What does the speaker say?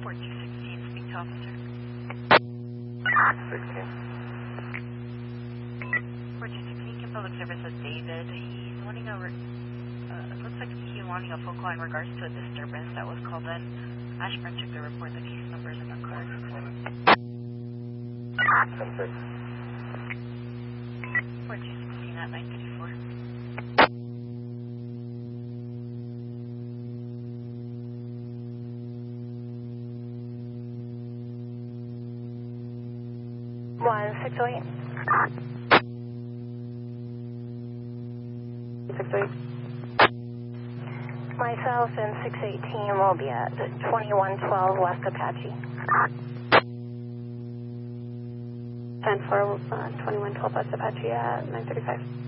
4216, speak to officer. 16. 4216, can public service with David. He's wanting a, it looks like he's wanting a phone call in regards to a disturbance that was called in. Ashburn took the report, the case numbers in the car. 10-6. 4216 at 934. One 608. 608. Myself and 618 will be at 2112 West Apache. 10-4, 2112 West Apache at 935.